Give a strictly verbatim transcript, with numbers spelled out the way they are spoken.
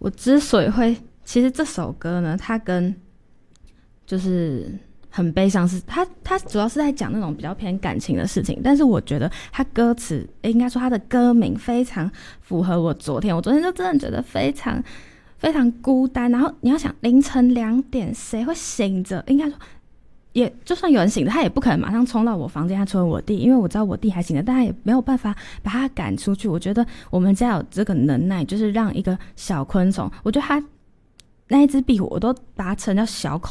我之所以会，其实这首歌呢，它跟就是很悲伤是，它它主要是在讲那种比较偏感情的事情，但是我觉得它歌词，应该说它的歌名非常符合我昨天，我昨天就真的觉得非常非常孤单。然后你要想凌晨两点，谁会醒着？应该说。也就算有人醒着，他也不可能马上冲到我房间，他除了我弟，因为我知道我弟还醒着，但他也没有办法把他赶出去。我觉得我们家有这个能耐，就是让一个小昆虫，我觉得他那一只壁虎，我都把它称叫小